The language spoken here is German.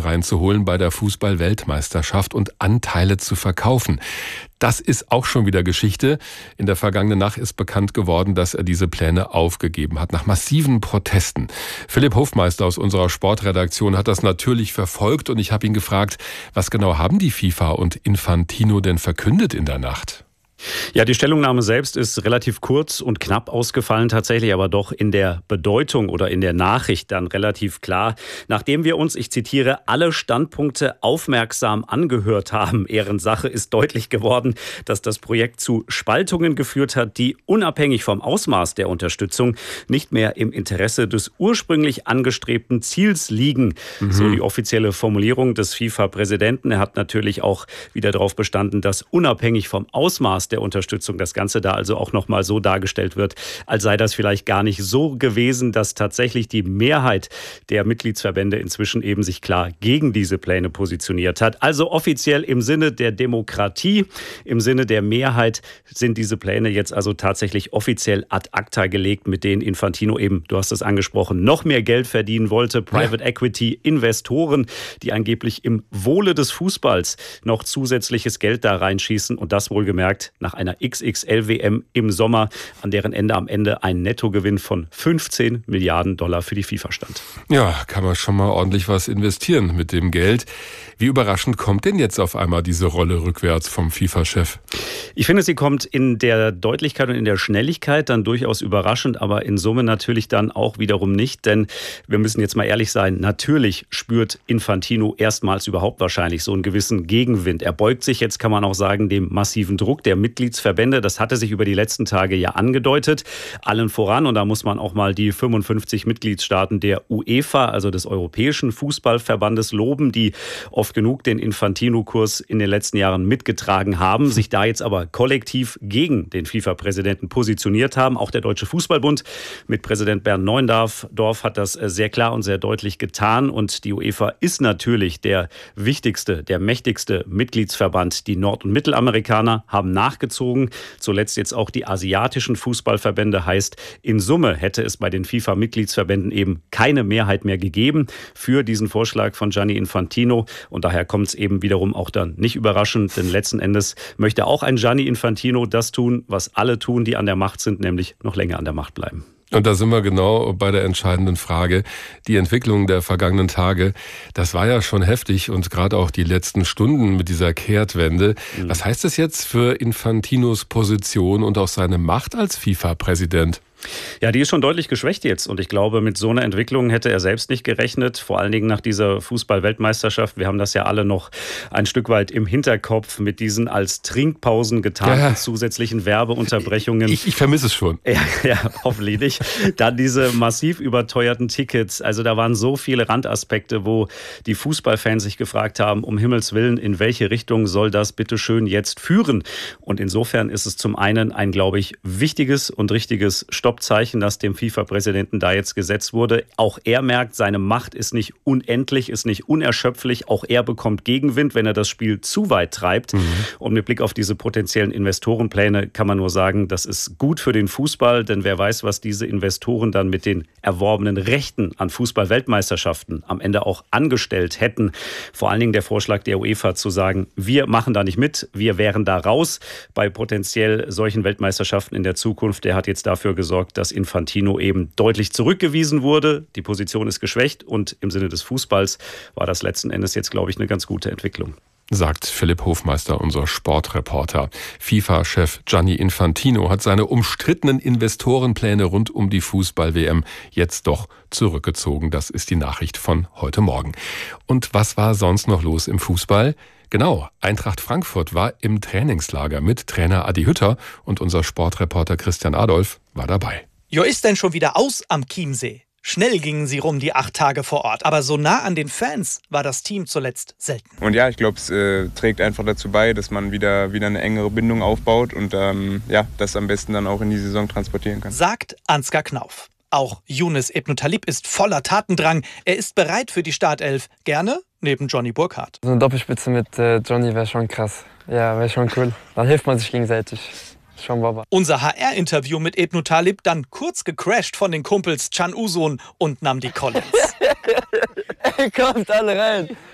reinzuholen bei der Fußball-Weltmeisterschaft und Anteile zu verkaufen. Das ist auch schon wieder Geschichte. In der vergangenen Nacht ist bekannt geworden, dass er diese Pläne aufgegeben hat, nach massiven Protesten. Philipp Hofmeister aus unserer Sportredaktion hat das natürlich verfolgt und ich habe ihn gefragt, was genau haben die FIFA und Infantino denn verkündet in der Nacht? Ja, die Stellungnahme selbst ist relativ kurz und knapp ausgefallen, tatsächlich aber doch in der Bedeutung oder in der Nachricht dann relativ klar. Nachdem wir uns, ich zitiere, alle Standpunkte aufmerksam angehört haben, Ehrensache, ist deutlich geworden, dass das Projekt zu Spaltungen geführt hat, die unabhängig vom Ausmaß der Unterstützung nicht mehr im Interesse des ursprünglich angestrebten Ziels liegen. So die offizielle Formulierung des FIFA-Präsidenten. Er hat natürlich auch wieder darauf bestanden, dass unabhängig vom Ausmaß der Unterstützung das Ganze da also auch nochmal so dargestellt wird, als sei das vielleicht gar nicht so gewesen, dass tatsächlich die Mehrheit der Mitgliedsverbände inzwischen eben sich klar gegen diese Pläne positioniert hat. Also offiziell im Sinne der Demokratie, im Sinne der Mehrheit sind diese Pläne jetzt also tatsächlich offiziell ad acta gelegt, mit denen Infantino eben, du hast es angesprochen, noch mehr Geld verdienen wollte. Private Equity Investoren, die angeblich im Wohle des Fußballs noch zusätzliches Geld da reinschießen und das wohlgemerkt nach einer XXL-WM im Sommer, an deren Ende am Ende ein Nettogewinn von 15 Milliarden Dollar für die FIFA stand. Ja, kann man schon mal ordentlich was investieren mit dem Geld. Wie überraschend kommt denn jetzt auf einmal diese Rolle rückwärts vom FIFA-Chef? Ich finde, sie kommt in der Deutlichkeit und in der Schnelligkeit dann durchaus überraschend, aber in Summe natürlich dann auch wiederum nicht, denn wir müssen jetzt mal ehrlich sein, natürlich spürt Infantino erstmals überhaupt wahrscheinlich so einen gewissen Gegenwind. Er beugt sich jetzt, kann man auch sagen, dem massiven Druck der Mitgliedsverbände. Das hatte sich über die letzten Tage ja angedeutet. Allen voran, und da muss man auch mal die 55 Mitgliedstaaten der UEFA, also des Europäischen Fußballverbandes, loben, die oft genug den Infantino-Kurs in den letzten Jahren mitgetragen haben, sich da jetzt aber kollektiv gegen den FIFA-Präsidenten positioniert haben. Auch der Deutsche Fußballbund mit Präsident Bernd Neuendorf hat das sehr klar und sehr deutlich getan. Und die UEFA ist natürlich der wichtigste, der mächtigste Mitgliedsverband. Die Nord- und Mittelamerikaner haben nachgezogen. Zuletzt jetzt auch die asiatischen Fußballverbände. Heißt, in Summe hätte es bei den FIFA-Mitgliedsverbänden eben keine Mehrheit mehr gegeben für diesen Vorschlag von Gianni Infantino. Und daher kommt es eben wiederum auch dann nicht überraschend, denn letzten Endes möchte auch ein Gianni Infantino das tun, was alle tun, die an der Macht sind, nämlich noch länger an der Macht bleiben. Und da sind wir genau bei der entscheidenden Frage. Die Entwicklung der vergangenen Tage, das war ja schon heftig und gerade auch die letzten Stunden mit dieser Kehrtwende. Was heißt das jetzt für Infantinos Position und auch seine Macht als FIFA-Präsident? Ja, die ist schon deutlich geschwächt jetzt und ich glaube, mit so einer Entwicklung hätte er selbst nicht gerechnet, vor allen Dingen nach dieser Fußball-Weltmeisterschaft. Wir haben das ja alle noch ein Stück weit im Hinterkopf mit diesen als Trinkpausen getarnten zusätzlichen Werbeunterbrechungen. Ich vermisse es schon. Ja, hoffentlich nicht. Dann diese massiv überteuerten Tickets. Also da waren so viele Randaspekte, wo die Fußballfans sich gefragt haben, um Himmels Willen, in welche Richtung soll das bitte schön jetzt führen? Und insofern ist es zum einen ein, glaube ich, wichtiges und richtiges Stoppzeichen, das dem FIFA-Präsidenten da jetzt gesetzt wurde. Auch er merkt, seine Macht ist nicht unendlich, ist nicht unerschöpflich. Auch er bekommt Gegenwind, wenn er das Spiel zu weit treibt. Und mit Blick auf diese potenziellen Investorenpläne kann man nur sagen, das ist gut für den Fußball, denn wer weiß, was diese Investoren dann mit den erworbenen Rechten an Fußball-Weltmeisterschaften am Ende auch angestellt hätten. Vor allen Dingen der Vorschlag der UEFA zu sagen, wir machen da nicht mit, wir wären da raus bei potenziell solchen Weltmeisterschaften in der Zukunft. Der hat jetzt dafür gesorgt, dass Infantino eben deutlich zurückgewiesen wurde. Die Position ist geschwächt und im Sinne des Fußballs war das letzten Endes jetzt, glaube ich, eine ganz gute Entwicklung. Sagt Philipp Hofmeister, unser Sportreporter. FIFA-Chef Gianni Infantino hat seine umstrittenen Investorenpläne rund um die Fußball-WM jetzt doch zurückgezogen. Das ist die Nachricht von heute Morgen. Und was war sonst noch los im Fußball? Genau, Eintracht Frankfurt war im Trainingslager mit Trainer Adi Hütter und unser Sportreporter Christian Adolf war dabei. Jo, ist denn schon wieder aus am Chiemsee? Schnell gingen sie rum, die 8 Tage vor Ort. Aber so nah an den Fans war das Team zuletzt selten. Und ja, ich glaube, es trägt einfach dazu bei, dass man wieder eine engere Bindung aufbaut und das am besten dann auch in die Saison transportieren kann. Sagt Ansgar Knauf. Auch Younes Ibn Talib ist voller Tatendrang. Er ist bereit für die Startelf. Gerne neben Johnny Burkhardt. So eine Doppelspitze mit Johnny wäre schon krass. Ja, wäre schon cool. Dann hilft man sich gegenseitig. Schon Baba. Unser HR-Interview mit Ibn Talib dann kurz gecrashed von den Kumpels Can Uzun und Namdi Collins. Kommt alle rein.